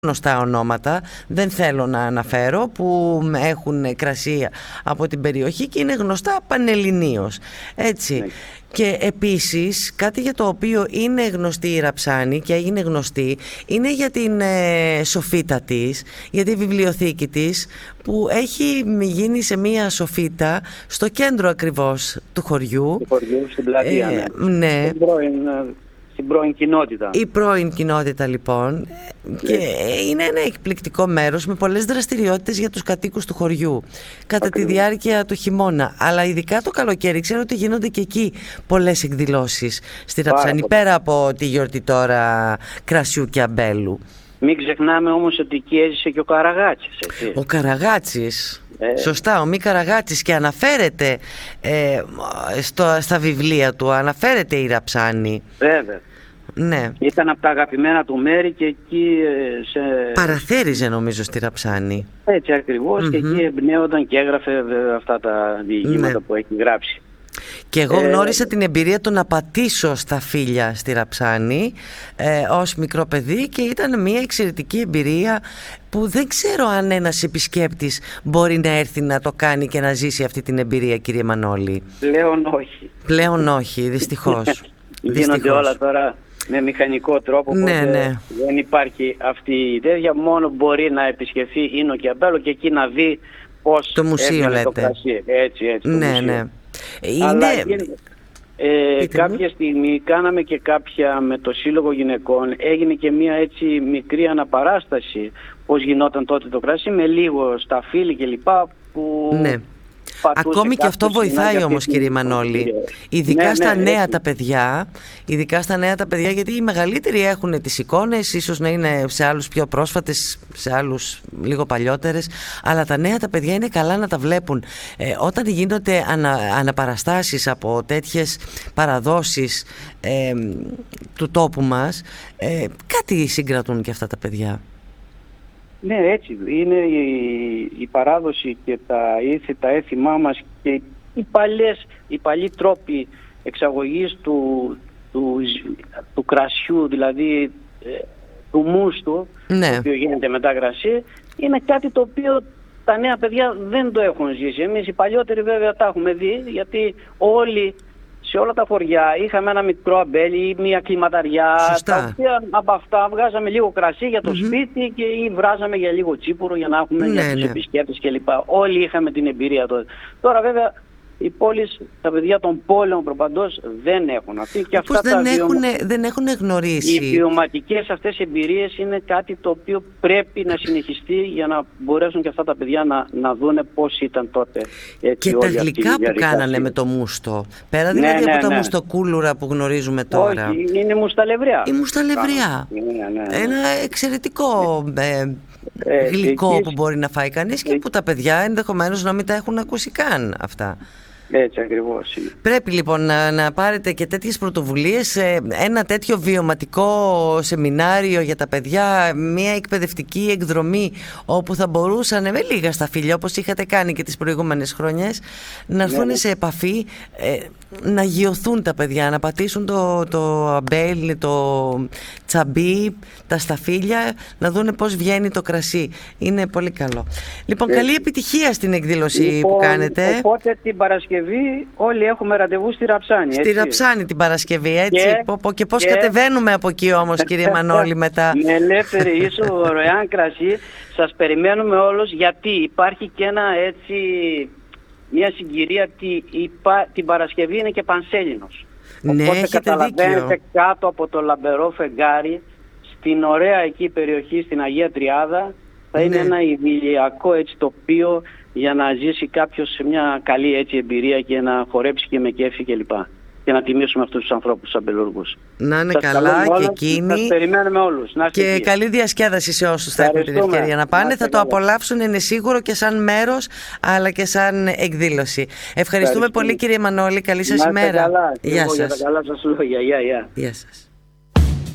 γνωστά ονόματα, δεν θέλω να αναφέρω, που έχουν κρασί από την περιοχή και είναι γνωστά πανελληνίως, έτσι. Ναι. Και επίσης κάτι για το οποίο είναι γνωστή η Ραψάνη και έγινε γνωστή είναι για την σοφίτα της, για τη βιβλιοθήκη της, που έχει γίνει σε μία σοφίτα στο κέντρο ακριβώς του χωριού. Του χωριού, στην πλατεία, ναι. Στην πρώην κοινότητα. Η πρώην κοινότητα λοιπόν, και είναι ένα εκπληκτικό μέρος με πολλές δραστηριότητες για τους κατοίκους του χωριού κατά τη διάρκεια του χειμώνα, αλλά ειδικά το καλοκαίρι. Ξέρω ότι γίνονται και εκεί πολλές εκδηλώσεις στη Ραψάνη, πέρα από τη γιορτή τώρα κρασιού και αμπέλου. Μην ξεχνάμε όμως ότι εκεί έζησε και ο Καραγάτσης, έτσι. Ο Καραγάτσης. Σωστά, ο Μη Καραγάτσης, και αναφέρεται στα βιβλία του, αναφέρεται η Ραψάνη. Βέβαια. Ναι. Ήταν από τα αγαπημένα του μέρη και εκεί παραθέριζε νομίζω στη Ραψάνη. Έτσι ακριβώς, και εκεί εμπνέονταν και έγραφε αυτά τα διηγήματα που έχει γράψει. Και εγώ γνώρισα την εμπειρία του να πατήσω στα φύλλα στη Ραψάνη ως μικρό παιδί, και ήταν μια εξαιρετική εμπειρία που δεν ξέρω αν ένας επισκέπτης μπορεί να έρθει να το κάνει και να ζήσει αυτή την εμπειρία, κύριε Μανώλη. Πλέον όχι. Πλέον όχι, δυστυχώς. Γίνονται όλα τώρα με μηχανικό τρόπο, δεν υπάρχει αυτή η ιδέα. Μόνο μπορεί να επισκεφθεί Ίνο και Αμπέλο και εκεί να δει πώς το μουσείο, λέτε. Το κρασί. Έτσι, το μουσείο. Ναι. Αλλά κάποια στιγμή κάναμε και κάποια με το Σύλλογο Γυναικών, έγινε και μια έτσι μικρή αναπαράσταση πώς γινόταν τότε το κρασί, με λίγο σταφύλι και λοιπά που... Ναι. Ακόμη και αυτό βοηθάει όμως, κύριε Μανώλη, ειδικά στα νέα τα παιδιά, γιατί οι μεγαλύτεροι έχουν τις εικόνες, ίσως να είναι σε άλλους πιο πρόσφατες, σε άλλους λίγο παλιότερες, αλλά τα νέα τα παιδιά είναι καλά να τα βλέπουν. Όταν γίνονται αναπαραστάσεις από τέτοιες παραδόσεις του τόπου μας, κάτι συγκρατούν και αυτά τα παιδιά. Ναι, έτσι είναι η παράδοση και τα έθιμά μας και οι παλιοί τρόποι εξαγωγής του κρασιού, δηλαδή του μούστου, το οποίο γίνεται μετά κρασί, είναι κάτι το οποίο τα νέα παιδιά δεν το έχουν ζήσει. Εμείς οι παλιότεροι βέβαια τα έχουμε δει, γιατί όλοι σε όλα τα χωριά είχαμε ένα μικρό αμπέλι ή μια κλιματαριά. Τα οποία από αυτά βγάζαμε λίγο κρασί για το σπίτι ή βράζαμε για λίγο τσίπουρο για να έχουμε για τους επισκέπτες κλπ. Όλοι είχαμε την εμπειρία τότε. Τώρα βέβαια οι πόλεις, τα παιδιά των πόλεων προπαντός δεν έχουν αυτή. Και αυτά δεν έχουν γνωρίσει. Οι βιωματικές αυτές εμπειρίες είναι κάτι το οποίο πρέπει να συνεχιστεί για να μπορέσουν και αυτά τα παιδιά να δούνε πώς ήταν τότε. Έτσι, και τα γλυκά που κάνανε με το μούστο. Πέρα δηλαδή από τα μουστοκούλουρα που γνωρίζουμε τώρα. Όχι, είναι μουσταλευριά. Η μουσταλευριά. Ένα εξαιρετικό γλυκό που μπορεί να φάει κανείς και που τα παιδιά ενδεχομένως να μην τα έχουν ακούσει καν αυτά. Έτσι ακριβώς. Πρέπει λοιπόν να πάρετε και τέτοιες πρωτοβουλίες, ένα τέτοιο βιωματικό σεμινάριο για τα παιδιά, μια εκπαιδευτική εκδρομή όπου θα μπορούσαν με λίγα σταφύλια, όπως είχατε κάνει και τις προηγούμενες χρονιές, να έρθουν σε επαφή, να γιωθούν τα παιδιά, να πατήσουν το αμπέλ, το τσαμπί, τα σταφύλια, να δουν πώς βγαίνει το κρασί. Είναι πολύ καλό. Λοιπόν, καλή επιτυχία στην εκδήλωση που κάνετε. Οπότε την Παρασκευή όλοι έχουμε ραντεβού στη Ραψάνη. Στη Ραψάνη την Παρασκευή, έτσι. Και πώς κατεβαίνουμε από εκεί όμως, κύριε Μανώλη, μετά. Με ελεύθερη ίσο δωρεάν κρασί. Σας περιμένουμε όλους, γιατί υπάρχει και μια συγκυρία ότι την Παρασκευή είναι και Πανσέλινος. Ναι, οπότε έχετε καταλαβαίνετε δίκιο. κάτω από το λαμπερό φεγγάρι, στην ωραία εκεί περιοχή, στην Αγία Τριάδα, θα είναι ένα ιδηλιακό έτσι τοπίο για να ζήσει κάποιος σε μια καλή έτσι εμπειρία και να χορέψει και με κέφι κλπ. Και να τιμήσουμε αυτούς τους ανθρώπους τους αμπελούργους. Να είναι καλά και εκείνοι. Σας περιμένουμε όλους. Και καλή διασκέδαση σε όσους θα έχουν την ευκαιρία να πάνε. Θα το απολαύσουν, είναι σίγουρο, και σαν μέρος αλλά και σαν εκδήλωση. Ευχαριστούμε πολύ, κύριε Μανώλη. Καλή σας ημέρα. Γεια σας. Για τα καλά σας λόγια. Γεια σας.